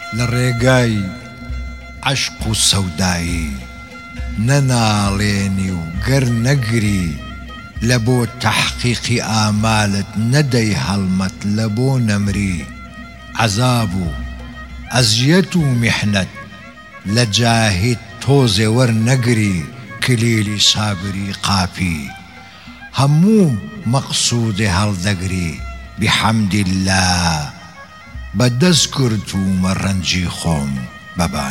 لڕێگای عەشق و سەودایی نەناڵێنی و گەر نەگری لە بۆ تەحقیقی ئامالت نەدەی هەڵمەت لە بۆ نەمری عەزاب و ئەزیەت و میحنەت لە جاهید تۆزێ وەرنەگری کلیلی سابری قاپی هەموو مەقسوودێ هەڵدەگری بحەمدیالله بەدەست کورتومە ڕەنجی خۆم بەبان